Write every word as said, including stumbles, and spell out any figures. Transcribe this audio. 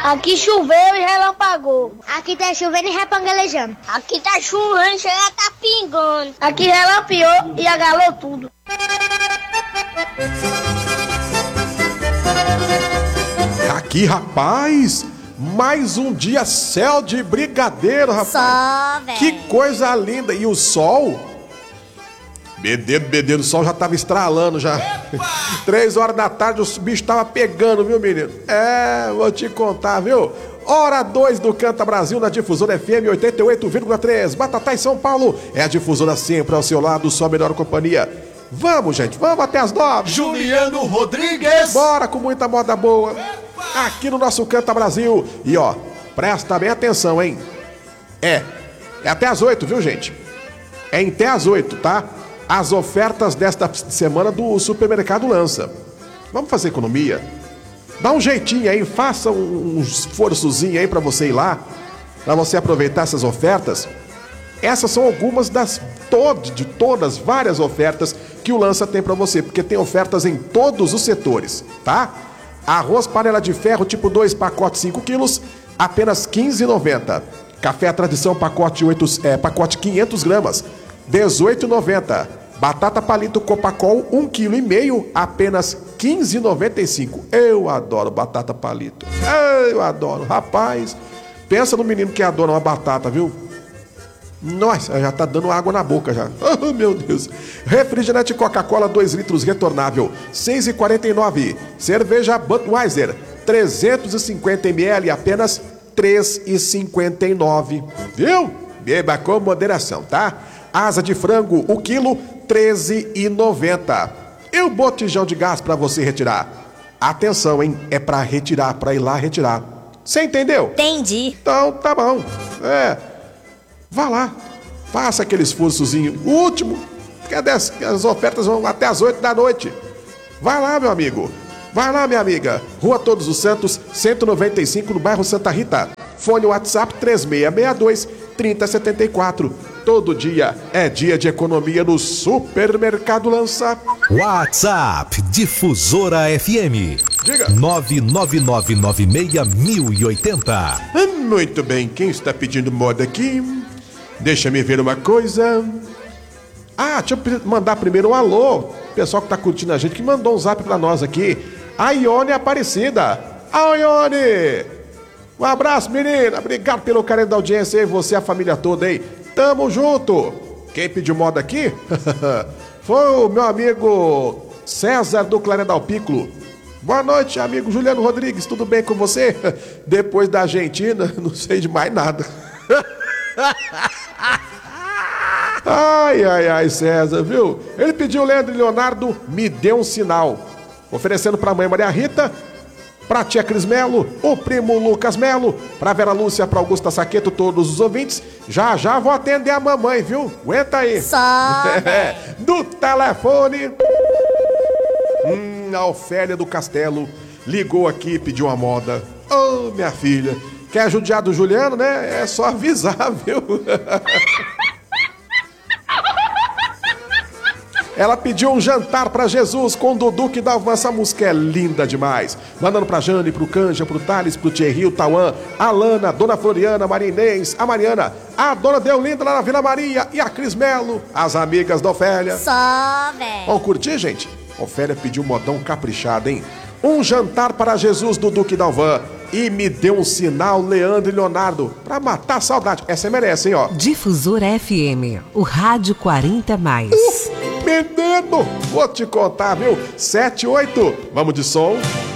Aqui choveu e relampagou. Aqui tá chovendo e repangalejando. Aqui tá chovendo e chega tá pingando. Aqui relampeou e agalou tudo. Aqui, rapaz, mais um dia céu de brigadeiro, rapaz. Só, velho. Que coisa linda. E o sol? Bedeiro, bedeiro, o sol já tava estralando já. Três horas da tarde o bicho tava pegando, viu, menino? É, vou te contar, viu? Hora dois do Canta Brasil na Difusora F M oitenta e oito vírgula três. Batatais São Paulo é a difusora sempre ao seu lado, sua melhor companhia. Vamos, gente, vamos até as nove. Juliano Rodrigues. Bora com muita moda boa. Aqui no nosso Canta Brasil. E ó, presta bem atenção, hein? É, é até as oito, viu, gente? É até as oito, tá? As ofertas desta semana do Supermercado Lança. Vamos fazer economia? Dá um jeitinho aí, faça um esforçozinho aí pra você ir lá, pra você aproveitar essas ofertas. Essas são algumas das todo, de todas várias ofertas que o Lança tem pra você, porque tem ofertas em todos os setores, tá? Arroz panela de ferro tipo dois, pacote cinco quilos, apenas quinze reais e noventa centavos. Café Tradição pacote, oito, é, pacote quinhentas gramas, dezoito reais e noventa centavos. Batata palito Copacol um vírgula cinco quilo, apenas quinze reais e noventa e cinco centavos. Eu adoro batata palito. Eu adoro. Rapaz, pensa no menino que adora uma batata, viu? Nossa, já tá dando água na boca já. Oh, meu Deus. Refrigerante Coca-Cola dois litros retornável, seis reais e quarenta e nove centavos. Cerveja Budweiser, trezentos e cinquenta mililitros, apenas três reais e cinquenta e nove centavos. Viu? Beba com moderação, tá? Asa de frango, o quilo, treze reais e noventa centavos. E o botijão de gás para você retirar? Atenção, hein? É para retirar, para ir lá retirar. Você entendeu? Entendi. Então, tá bom. É... Vá lá, faça aquele esforçozinho último, que as ofertas vão até as oito da noite. Vai lá, meu amigo. Vai lá, minha amiga. Rua Todos os Santos, cento e noventa e cinco, no bairro Santa Rita. Fone WhatsApp três seis seis dois, três zero sete quatro. Todo dia é dia de economia no Supermercado Lança. WhatsApp Difusora F M. Diga. nove nove nove nove seis mil e oitenta. Muito bem, quem está pedindo moda aqui? Deixa me ver uma coisa. Ah, deixa eu mandar primeiro um alô. Pessoal que tá curtindo a gente, que mandou um zap pra nós aqui. A Ione Aparecida. A Ione! Um abraço, menina. Obrigado pelo carinho da audiência aí, você e a família toda aí. Tamo junto. Quem pediu moda aqui? Foi o meu amigo César do Clarendal Piccolo. Boa noite, amigo Juliano Rodrigues. Tudo bem com você? Depois da Argentina, não sei de mais nada. Ai, ai, ai, César, viu? Ele pediu, Leandro e Leonardo, me dê um sinal. Oferecendo pra mãe Maria Rita, pra tia Cris Melo, o primo Lucas Melo, pra Vera Lúcia, pra Augusta Saqueto, todos os ouvintes. Já, já vou atender a mamãe, viu? Aguenta aí. Só. Do telefone. Hum, a Ofélia do Castelo ligou aqui e pediu uma moda. Ô, oh, minha filha, quer judiar do Juliano, né? É só avisar, viu? Ela pediu um jantar pra Jesus com o Dudu que Dalvan. Essa música é linda demais. Mandando pra Jane, pro Canja, pro Thales, pro Thierry, o Tauan, a Lana, Dona Floriana, a Maria Inês, a Mariana, a Dona Deolinda lá na Vila Maria e a Cris Melo, as amigas da Ofélia. Só, velho. Vamos curtir, gente? Ofélia pediu um modão caprichado, hein? Um jantar para Jesus do Duque Dalvan. E me deu um sinal, Leandro e Leonardo, pra matar a saudade. Essa merece, hein, ó. Difusora F M, o rádio quarenta mais. Uh, menino, vou te contar, viu? sete, oito, vamos de som.